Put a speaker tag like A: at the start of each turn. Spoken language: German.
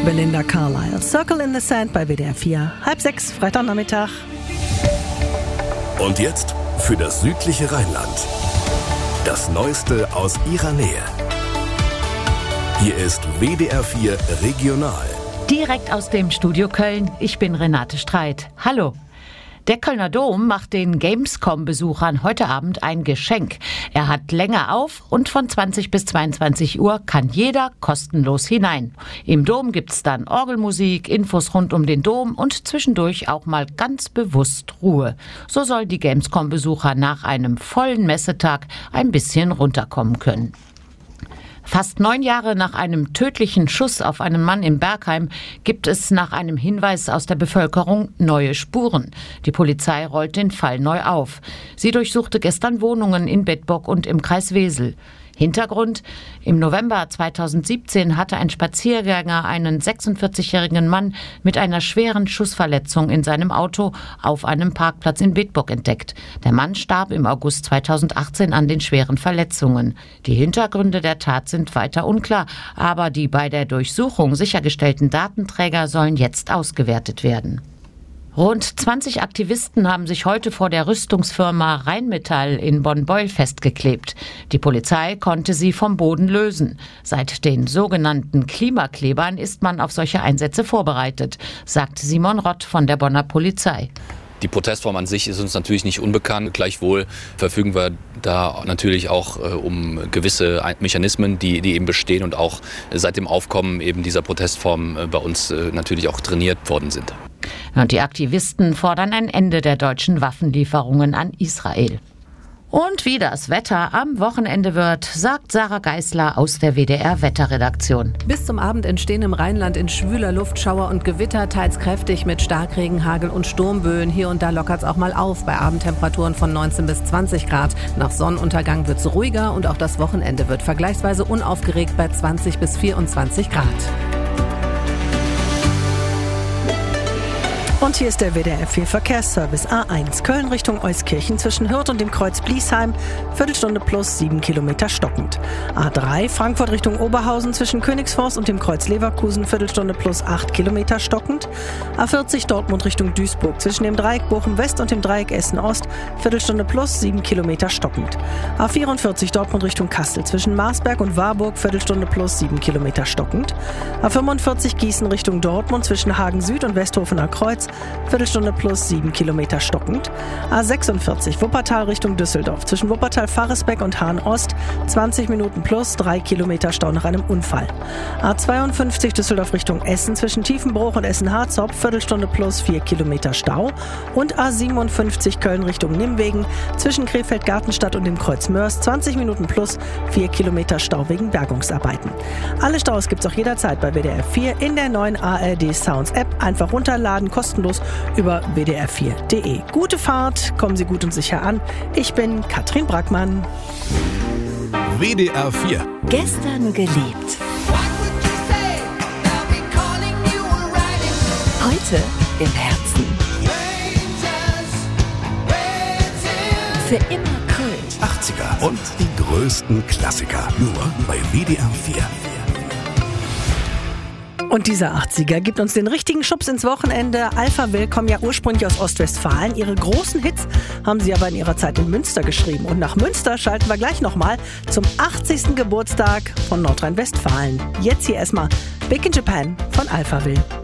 A: Belinda Carlisle. Circle in the Sand bei WDR 4. 5:30, Freitagnachmittag.
B: Und jetzt für das südliche Rheinland. Das Neueste aus ihrer Nähe. Hier ist WDR 4 Regional.
C: Direkt aus dem Studio Köln. Ich bin Renate Streit. Hallo. Der Kölner Dom macht den Gamescom-Besuchern heute Abend ein Geschenk. Er hat länger auf und von 20 bis 22 Uhr kann jeder kostenlos hinein. Im Dom gibt's dann Orgelmusik, Infos rund um den Dom und zwischendurch auch mal ganz bewusst Ruhe. So soll die Gamescom-Besucher nach einem vollen Messetag ein bisschen runterkommen können. Fast 9 Jahre nach einem tödlichen Schuss auf einen Mann in Bergheim gibt es nach einem Hinweis aus der Bevölkerung neue Spuren. Die Polizei rollt den Fall neu auf. Sie durchsuchte gestern Wohnungen in Bedburg und im Kreis Wesel. Hintergrund: Im November 2017 hatte ein Spaziergänger einen 46-jährigen Mann mit einer schweren Schussverletzung in seinem Auto auf einem Parkplatz in Bedburg entdeckt. Der Mann starb im August 2018 an den schweren Verletzungen. Die Hintergründe der Tat sind weiter unklar, aber die bei der Durchsuchung sichergestellten Datenträger sollen jetzt ausgewertet werden. Rund 20 Aktivisten haben sich heute vor der Rüstungsfirma Rheinmetall in Bonn-Beuel festgeklebt. Die Polizei konnte sie vom Boden lösen. Seit den sogenannten Klimaklebern ist man auf solche Einsätze vorbereitet, sagt Simon Rott von der Bonner Polizei.
D: Die Protestform an sich ist uns natürlich nicht unbekannt. Gleichwohl verfügen wir da natürlich auch um gewisse Mechanismen, die eben bestehen und auch seit dem Aufkommen eben dieser Protestform bei uns natürlich auch trainiert worden sind.
C: Und die Aktivisten fordern ein Ende der deutschen Waffenlieferungen an Israel. Und wie das Wetter am Wochenende wird, sagt Sarah Geisler aus der WDR-Wetterredaktion.
E: Bis zum Abend entstehen im Rheinland in schwüler Luft Schauer und Gewitter, teils kräftig mit Starkregen, Hagel und Sturmböen. Hier und da lockert es auch mal auf, bei Abendtemperaturen von 19 bis 20 Grad. Nach Sonnenuntergang wird es ruhiger und auch das Wochenende wird vergleichsweise unaufgeregt bei 20 bis 24 Grad.
A: Und hier ist der WDR 4 Verkehrsservice. A1 Köln Richtung Euskirchen zwischen Hürth und dem Kreuz Bliesheim, Viertelstunde plus 7 Kilometer stockend. A3 Frankfurt Richtung Oberhausen zwischen Königsforst und dem Kreuz Leverkusen, Viertelstunde plus 8 Kilometer stockend. A40 Dortmund Richtung Duisburg zwischen dem Dreieck Bochum West und dem Dreieck Essen Ost, Viertelstunde plus 7 Kilometer stockend. A44 Dortmund Richtung Kassel zwischen Marsberg und Warburg, Viertelstunde plus 7 Kilometer stockend. A45 Gießen Richtung Dortmund zwischen Hagen Süd und Westhofener Kreuz, Viertelstunde plus 7 Kilometer stockend. A46 Wuppertal Richtung Düsseldorf zwischen Wuppertal-Faresbeck und Hahn-Ost, 20 Minuten plus 3 Kilometer Stau nach einem Unfall. A52 Düsseldorf Richtung Essen zwischen Tiefenbruch und Essen-Harzopf, Viertelstunde plus 4 Kilometer Stau. Und A57 Köln Richtung Nimwegen zwischen Krefeld-Gartenstadt und dem Kreuz Mörs, 20 Minuten plus 4 Kilometer Stau wegen Bergungsarbeiten. Alle Staus gibt's auch jederzeit bei WDR 4 in der neuen ARD Sounds App. Einfach runterladen, kostenlos über wdr4.de. Gute Fahrt, kommen Sie gut und sicher an. Ich bin Katrin Brackmann.
B: WDR 4.
F: Gestern geliebt. Heute im Herzen. Für immer Kult.
B: 80er und die größten Klassiker. Nur bei WDR 4.
A: Und dieser 80er gibt uns den richtigen Schubs ins Wochenende. Alpha Will kommen ja ursprünglich aus Ostwestfalen. Ihre großen Hits haben sie aber in ihrer Zeit in Münster geschrieben. Und nach Münster schalten wir gleich nochmal zum 80. Geburtstag von Nordrhein-Westfalen. Jetzt hier erstmal Big in Japan von Alpha Will.